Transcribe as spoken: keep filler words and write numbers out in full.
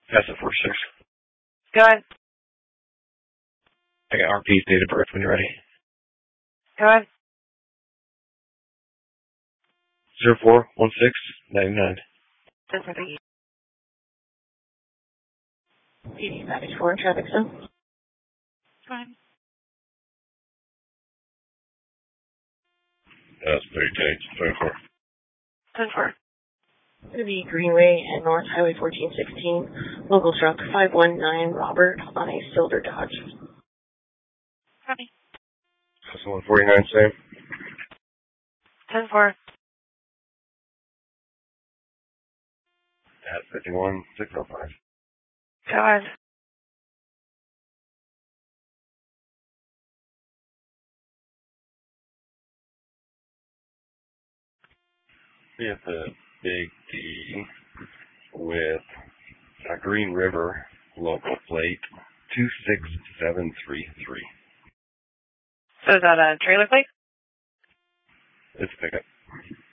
That's the four six. Go ahead. I got R P's date of birth when you're ready. Go ahead. Zero four one six ninety nine. ten four, thank you. P D ninety-four, traffic zone. Fine. That's thirty dates. twenty-four. ten four. To the Greenway and North Highway fourteen sixteen, local truck five one nine Robert on a silver Dodge. Copy. Custom one forty-nine, same. ten four. At fifty-one six oh five. Go ahead. We have the Big D with a Green River local plate two six seven three three. So is that a trailer plate? It's a pickup.